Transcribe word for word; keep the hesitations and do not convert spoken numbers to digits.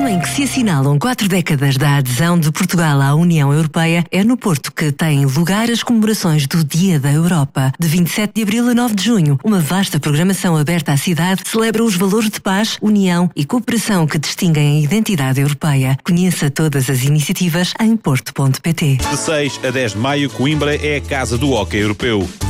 em que se assinalam quatro décadas da adesão de Portugal à União Europeia, é no Porto que têm lugar as comemorações do Dia da Europa. De vinte e sete de abril a nove de junho, uma vasta programação aberta à cidade celebra os valores de paz, união e cooperação que distinguem a identidade europeia. Conheça todas as iniciativas em porto ponto pt. De seis a dez de maio, Coimbra é a Casa do Hóquei Europeu.